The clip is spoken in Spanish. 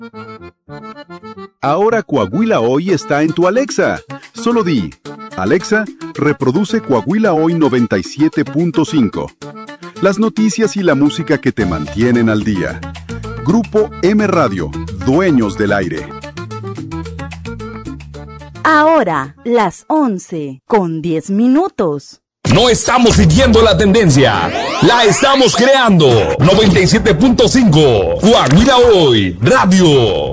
Ahora Coahuila Hoy está en tu Alexa. Solo di, Alexa, reproduce Coahuila Hoy 97.5. Las noticias y la música que te mantienen al día. Grupo M Radio, dueños del aire. Ahora, las 11:10. No estamos siguiendo la tendencia, la estamos creando. 97.5, Coahuila Hoy, Radio.